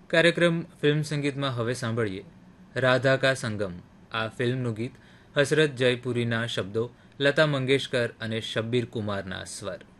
કાર્યક્રમ ફિલ્મ સંગીતમાં હવે સાંભળીએ રાધા કા સંગમ. આ ફિલ્મનું ગીત હસરત જયપુરીના શબ્દો, લતા મંગેશકર અને શબ્બીર કુમારના સ્વર.